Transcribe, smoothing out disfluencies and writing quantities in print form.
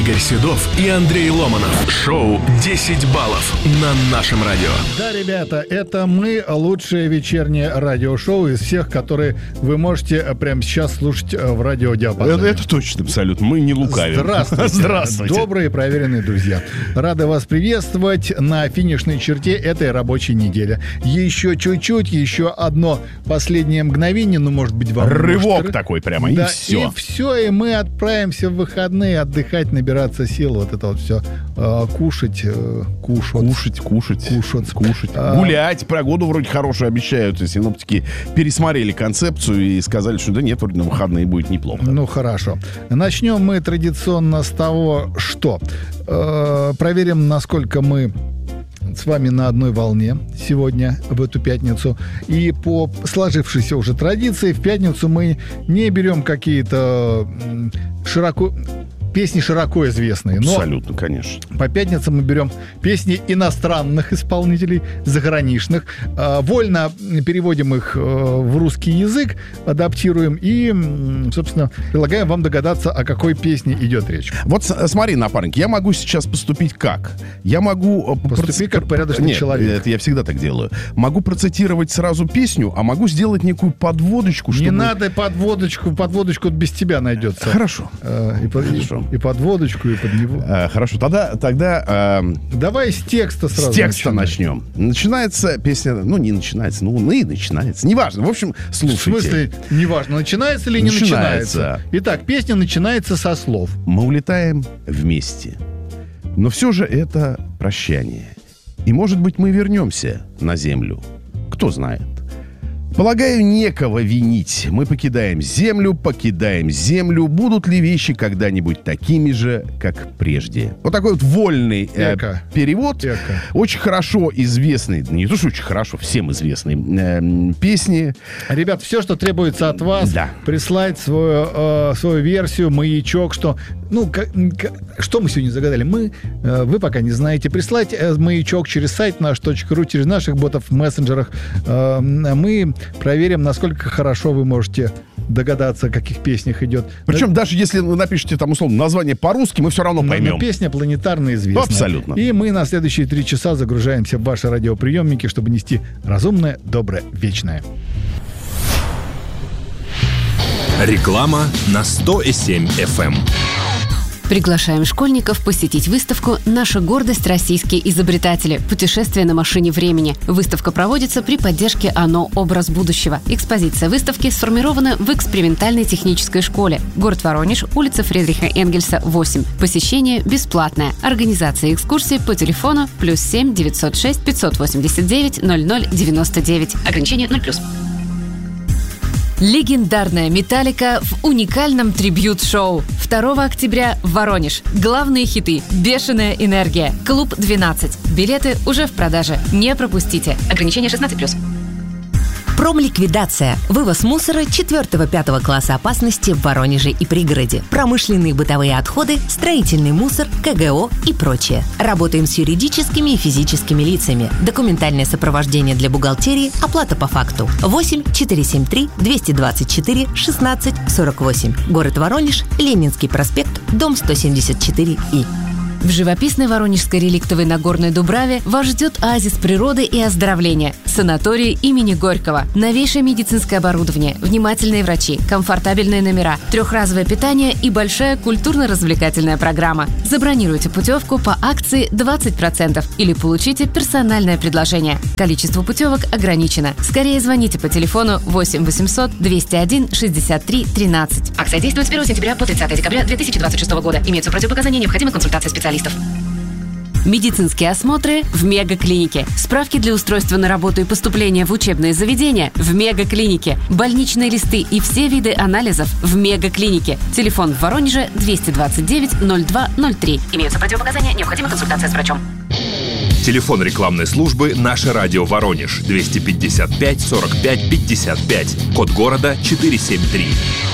Игорь Седов и Андрей Ломанов. Шоу «10 баллов» на нашем радио. Да, ребята, это мы, лучшее вечернее радиошоу из всех, которые вы можете прямо сейчас слушать в радиодиапазоне. Это точно, абсолютно. Мы не лукавим. Здравствуйте. Здравствуйте. Добрые, проверенные друзья. Рады вас приветствовать на финишной черте этой рабочей недели. Еще чуть-чуть, еще одно последнее мгновение, ну, может быть, вам... Рывок такой прямо, да, и все. И все, и мы отправимся в выходные отдыхать, набираться сил, вот это вот все. Кушать. Гулять. Погоду вроде хорошую обещают. Синоптики пересмотрели концепцию и сказали, что да нет, вроде на выходные будет неплохо. Ну, хорошо. Начнем мы традиционно с того, что проверим, насколько мы с вами на одной волне сегодня, в эту пятницу. И по сложившейся уже традиции, в пятницу мы не берем какие-то песни широко известные. Но абсолютно, конечно. по пятницам мы берем песни иностранных исполнителей, заграничных. Вольно переводим их в русский язык, адаптируем и, собственно, предлагаем вам догадаться, о какой песне идет речь. Вот смотри, напарник, я могу сейчас поступить как? Я могу... Поступи как порядочный человек. Это я всегда так делаю. Могу процитировать сразу песню, а могу сделать некую подводочку, чтобы... Не надо подводочку без тебя найдется. Хорошо. Хорошо. И под водочку, и под него. Хорошо, тогда давай с текста сразу. С текста начнем. Начинается песня, и начинается. Неважно, в общем, слушайте. В смысле, неважно, начинается или не начинается? Итак, песня начинается со слов. Мы улетаем вместе, но все же это прощание. И, может быть, мы вернемся на землю. Кто знает. Полагаю, некого винить. Мы покидаем землю. Будут ли вещи когда-нибудь такими же, как прежде? Вот такой вот вольный перевод. Очень хорошо известный, не то что очень хорошо, всем известной песни. Ребят, все, что требуется от вас, прислать свою версию, маячок, что... что мы сегодня загадали? Вы пока не знаете. Прислать маячок через сайт наш.ру, через наших ботов в мессенджерах. Мы проверим, насколько хорошо вы можете догадаться, о каких песнях идет. Причем даже если вы напишете там условно название по-русски, мы все равно поймем. Но песня планетарно известная. Абсолютно. И мы на следующие 3 часа загружаемся в ваши радиоприемники, чтобы нести разумное, доброе, вечное. Реклама на 100,7 FM. Приглашаем школьников посетить выставку «Наша гордость. Российские изобретатели. Путешествие на машине времени». Выставка проводится при поддержке ОНО «Образ будущего». Экспозиция выставки сформирована в экспериментальной технической школе. Город Воронеж, улица Фридриха Энгельса, 8. Посещение бесплатное. Организация экскурсии по телефону +7 906 589 0099. Ограничение 0+. Легендарная «Металлика» в уникальном трибьют-шоу. 2 октября в Воронеж. Главные хиты «Бешеная энергия», «Клуб 12». Билеты уже в продаже. Не пропустите. Ограничение 16+. Промликвидация. Вывоз мусора 4-5 класса опасности в Воронеже и пригороде. Промышленные бытовые отходы, строительный мусор, КГО и прочее. Работаем с юридическими и физическими лицами. Документальное сопровождение для бухгалтерии, оплата по факту. 8 473 224 16 48. Город Воронеж, Ленинский проспект, дом 174И. В живописной воронежской реликтовой Нагорной Дубраве вас ждет оазис природы и оздоровления. Санаторий имени Горького. Новейшее медицинское оборудование, внимательные врачи, комфортабельные номера, 3-разовое питание и большая культурно-развлекательная программа. Забронируйте путевку по акции 20% или получите персональное предложение. Количество путевок ограничено. Скорее звоните по телефону 8 800 201 63 13. Акция действует с 1 сентября по 30 декабря 2026 года. Имеются противопоказания, необходимы консультации специалистов. Медицинские осмотры в Мегаклинике. Справки для устройства на работу и поступления в учебные заведения в Мегаклинике. Больничные листы и все виды анализов в Мегаклинике. Телефон в Воронеже 229 02 03. Имеются противопоказания, необходима консультация с врачом. Телефон рекламной службы «Наше радио Воронеж» 255 45 55. Код города 473.